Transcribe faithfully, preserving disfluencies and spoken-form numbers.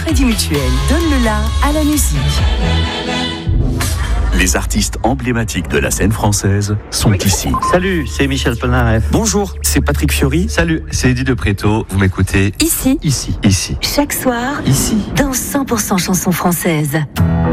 Crédit Mutuel donne le la à la musique. Les artistes emblématiques de la scène française sont ici. Salut, c'est Michel Polnareff. Bonjour, c'est Patrick Fiori. Salut, c'est Eddie de Préto. Vous m'écoutez Ici, ici, ici. chaque soir, Ici. dans cent pour cent chansons françaises.